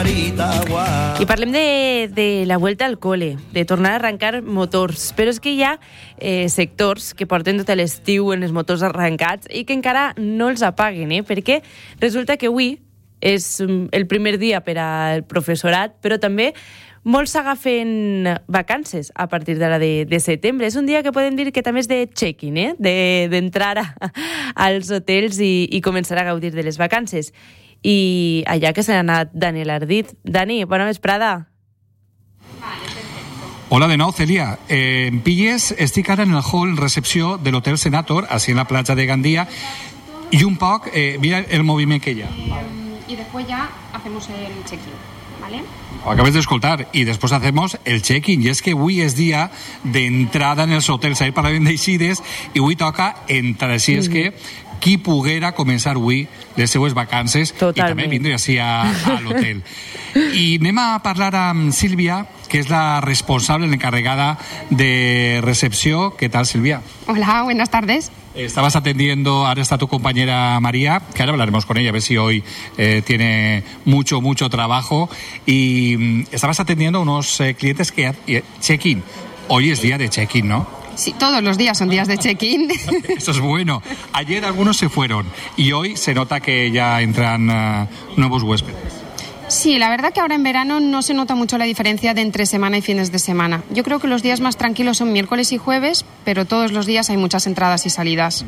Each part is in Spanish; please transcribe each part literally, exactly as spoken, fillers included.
I parlem de, de la vuelta al cole, de tornar a arrencar motors, però és que hi ha eh, sectors que porten tot l'estiu en els motors arrencats i que encara no els apaguen, eh? Perquè resulta que avui és el primer dia per al professorat, però també molts s'agafen vacances a partir d'ara de, de setembre. És un dia que podem dir que també és de check-in, eh? de, d'entrar a, als hotels i, i començar a gaudir de les vacances. I allà que se n'ha anat Daniel Ardit. Dani, bona vesprada. Hola de nou, Celia. Eh, en pilles, estic ara en el hall recepció de l'Hotel Senator, així en la platja de Gandia, i un poc, eh, mira el moviment que hi ha. Y después ya hacemos el check-in, ¿vale? Ho acabes d'escoltar, i després hacemos el check-in, i és que avui és dia d'entrada en els hotels, ahir parlàvem d'eixides, i avui toca entrar, així és que qui poguera començar avui les seues vacances Totalment. I també vindre així a, a l'hotel. I anem a parlar amb Sílvia, que és la responsable, l'encarregada de recepció. ¿Qué tal, Silvia? Hola, buenas tardes. Estabas atendiendo, ahora está tu compañera María, que ahora hablaremos con ella, a ver si hoy eh, tiene mucho, mucho trabajo. Y mm, estabas atendiendo a unos eh, clientes que... Eh, check-in. Hoy es día de check-in, ¿no? Sí, todos los días son días de check-in. Eso es bueno. Ayer algunos se fueron y hoy se nota que ya entran uh, nuevos huéspedes. Sí, la verdad que ahora en verano no se nota mucho la diferencia de entre semana y fines de semana. Yo creo que los días más tranquilos son miércoles y jueves, pero todos los días hay muchas entradas y salidas.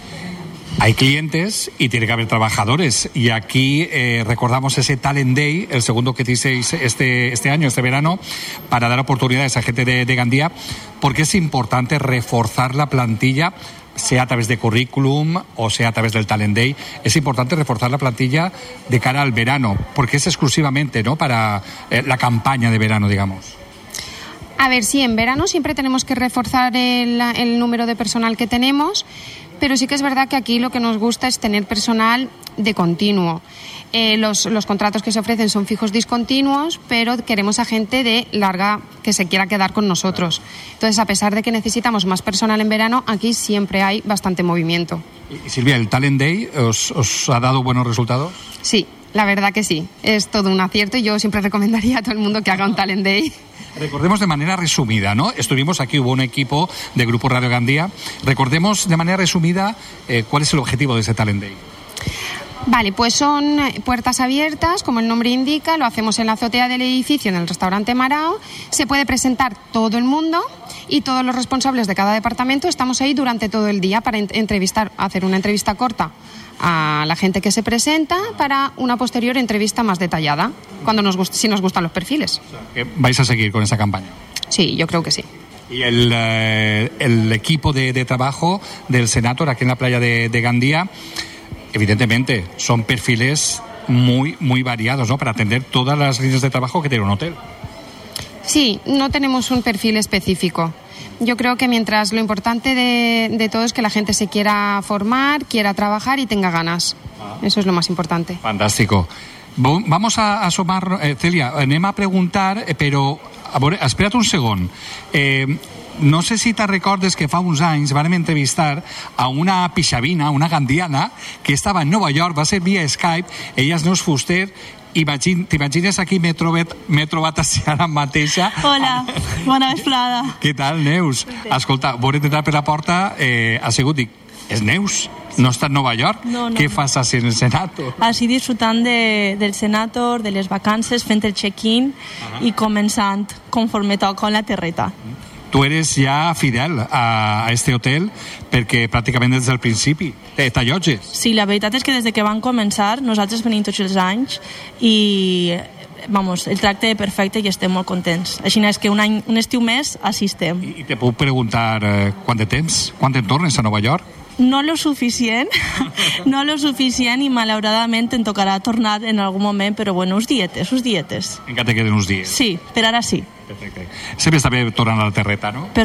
Hay clientes y tiene que haber trabajadores. Y aquí eh, recordamos ese Talent Day, el segundo que hicisteis este, este año, este verano, para dar oportunidades a gente de, de Gandía, porque es importante reforzar la plantilla, sea a través de currículum o sea a través del Talent Day. Es importante reforzar la plantilla de cara al verano, porque es exclusivamente, ¿no?, para eh, la campaña de verano, digamos. A ver, sí, en verano siempre tenemos que reforzar el, el número de personal que tenemos, pero sí que es verdad que aquí lo que nos gusta es tener personal de continuo. Eh, los, los contratos que se ofrecen son fijos discontinuos, pero queremos a gente de larga que se quiera quedar con nosotros. Entonces, a pesar de que necesitamos más personal en verano, aquí siempre hay bastante movimiento. Y Silvia, ¿el Talent Day os, os ha dado buenos resultados? Sí, la verdad que sí. Es todo un acierto y yo siempre recomendaría a todo el mundo que haga un Talent Day. Recordemos de manera resumida, ¿no? Estuvimos aquí, hubo un equipo de Grupo Radio Gandía. Recordemos de manera resumida eh, cuál es el objetivo de ese Talent Day. Vale, pues son puertas abiertas, como el nombre indica, lo hacemos en la azotea del edificio, en el restaurante Marao. Se puede presentar todo el mundo y todos los responsables de cada departamento estamos ahí durante todo el día para entrevistar, hacer una entrevista corta a la gente que se presenta para una posterior entrevista más detallada, cuando nos guste, si nos gustan los perfiles. O sea, que ¿vais a seguir con esa campaña? Sí, yo creo que sí. Y el, eh, el equipo de, de trabajo del Senator aquí en la playa de, de Gandía, evidentemente son perfiles muy, muy variados, ¿no?, para atender todas las líneas de trabajo que tiene un hotel. Sí, no tenemos un perfil específico. Yo creo que mientras lo importante de, de todo es que la gente se quiera formar, quiera trabajar y tenga ganas. Ah. Eso es lo más importante. Fantàstico. Vamos a asomar, eh, Celia, anem a preguntar, eh, però a veure, espera't un segon. Eh, no sé si te recordes que fa uns anys vam entrevistar a una pixavina, una gandiana, que estava en Nova York, va ser via Skype, ella és Neus Fuster. Imagine, t'imagines aquí m'he trobat, m'he trobat així ara mateixa. Hola, bona vesprada. Què tal, Neus? Escolta, vau entrar per la porta, eh, ha sigut, dic, és Neus? No està en Nova York? No, no. Què fas així en el Senator? Així disfrutant de, del Senator, de les vacances, fent el check-in uh-huh. i començant conforme toca en la terreta. Tu eres ja fidel a, a este hotel perquè pràcticament des del principi t'allotges. Sí, la veritat és que des de que van començar nosaltres venim tots els anys i vamos, el tracte perfecte i estem molt contents. Així és que un, any, un estiu més així estem. I te puc preguntar eh, quant de temps? Quan te'n tornes a Nova York? No lo suficient, no lo suficient i malauradament em tocarà tornar en algun moment, però bueno, uns dietes, uns dietes. Encara te queden uns dies. Sí, per ara sí. Perfecte. Sempre està bé tornar a la terreta, no? Per